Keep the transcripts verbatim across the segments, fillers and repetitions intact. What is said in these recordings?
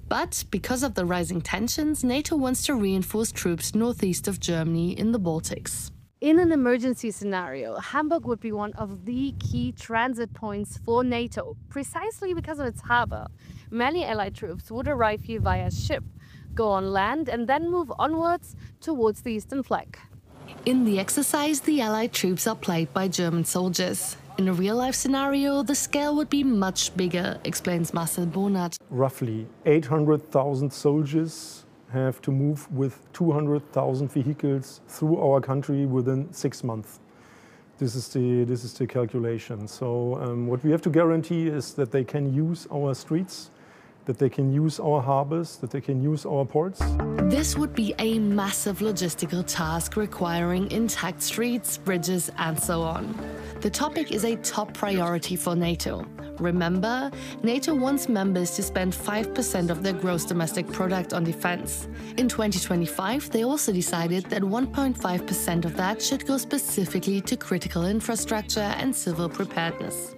But because of the rising tensions, NATO wants to reinforce troops northeast of Germany in the Baltics. In an emergency scenario, Hamburg would be one of the key transit points for NATO, precisely because of its harbor. Many Allied troops would arrive here via ship, go on land, and then move onwards towards the eastern flank. In the exercise, the Allied troops are played by German soldiers. In a real-life scenario, the scale would be much bigger, explains Marcel Bonat. Roughly eight hundred thousand soldiers have to move with two hundred thousand vehicles through our country within six months. This is the, this is the calculation. So um, what we have to guarantee is that they can use our streets, that they can use our harbors, that they can use our ports. This would be a massive logistical task requiring intact streets, bridges, and so on. The topic is a top priority for NATO. Remember, NATO wants members to spend five percent of their gross domestic product on defense. In twenty twenty-five, they also decided that one point five percent of that should go specifically to critical infrastructure and civil preparedness.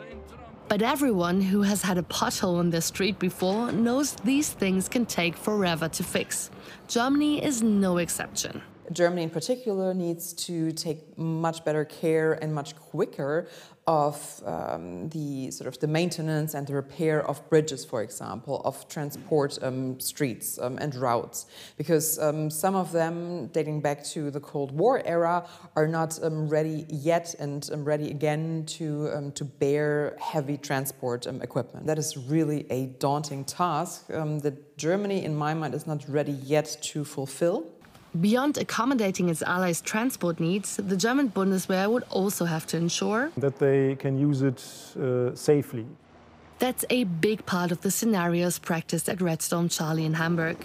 But everyone who has had a pothole on their street before knows these things can take forever to fix. Germany is no exception. Germany in particular needs to take much better care and much quicker of um, the sort of the maintenance and the repair of bridges, for example, of transport um, streets um, and routes, because um, some of them, dating back to the Cold War era, are not um, ready yet and um, ready again to um, to bear heavy transport um, equipment. That is really a daunting task um, that Germany, in my mind, is not ready yet to fulfill. Beyond accommodating its allies' transport needs, the German Bundeswehr would also have to ensure that they can use it uh, safely. That's a big part of the scenarios practiced at Red Storm Charlie in Hamburg.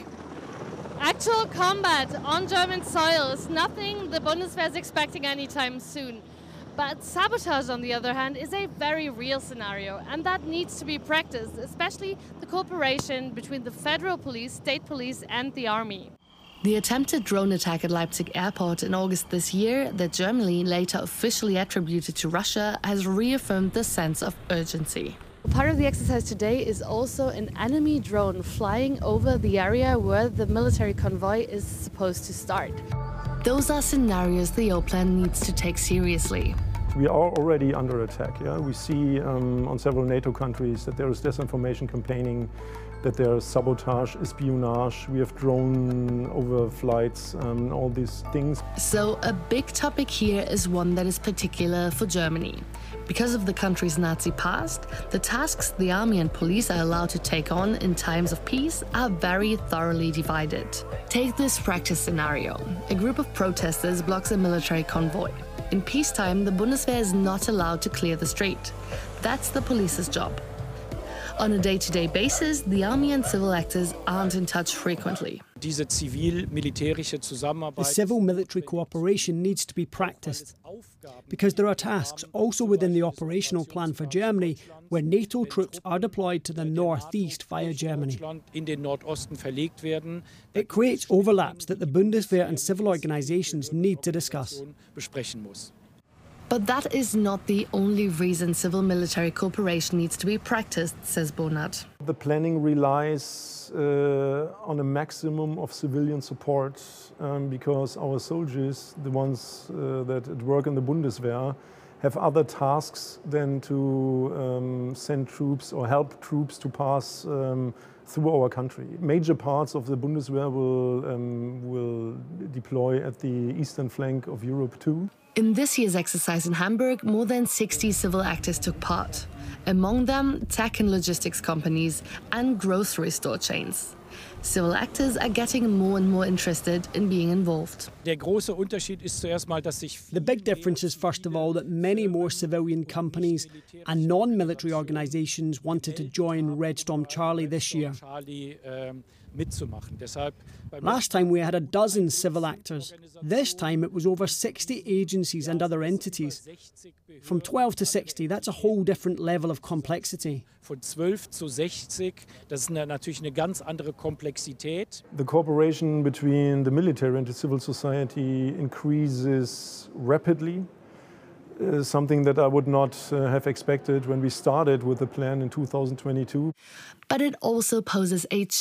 Actual combat on German soil is nothing the Bundeswehr is expecting anytime soon. But sabotage, on the other hand, is a very real scenario, and that needs to be practiced, especially the cooperation between the federal police, state police, and the army. The attempted drone attack at Leipzig airport in August this year, that Germany later officially attributed to Russia, has reaffirmed the sense of urgency. Part of the exercise today is also an enemy drone flying over the area where the military convoy is supposed to start. Those are scenarios the O plan needs to take seriously. We are already under attack. Yeah? We see um, on several NATO countries that there is disinformation campaigning, that there is sabotage, espionage, we have drone overflights, um, all these things. So a big topic here is one that is particular for Germany. Because of the country's Nazi past, the tasks the army and police are allowed to take on in times of peace are very thoroughly divided. Take this practice scenario. A group of protesters blocks a military convoy. In peacetime, the Bundeswehr is not allowed to clear the street. That's the police's job. On a day-to-day basis, the army and civil actors aren't in touch frequently. The civil-military cooperation needs to be practiced, because there are tasks also within the operational plan for Germany where NATO troops are deployed to the northeast via Germany. It creates overlaps that the Bundeswehr and civil organizations need to discuss. But that is not the only reason civil-military cooperation needs to be practiced, says Bonat. The planning relies uh, on a maximum of civilian support um, because our soldiers, the ones uh, that work in the Bundeswehr, have other tasks than to um, send troops or help troops to pass um, through our country. Major parts of the Bundeswehr will, um, will deploy at the eastern flank of Europe too. In this year's exercise in Hamburg, more than sixty civil actors took part. Among them, tech and logistics companies and grocery store chains. Civil actors are getting more and more interested in being involved. The big difference is, first of all, that many more civilian companies and non-military organisations wanted to join Red Storm Charlie this year. Last time we had a dozen civil actors. This time it was over sixty agencies and other entities. From twelve to sixty, that's a whole different level of complexity. The cooperation between the military and the civil society increases rapidly. Uh, something that I would not uh, have expected when we started with the plan in two thousand twenty-two. But it also poses a